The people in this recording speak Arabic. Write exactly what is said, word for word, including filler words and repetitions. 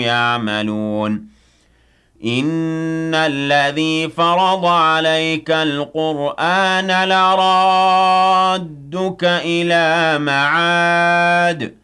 يعملون إن الذي فرض عليك القرآن لرادك إلى معاد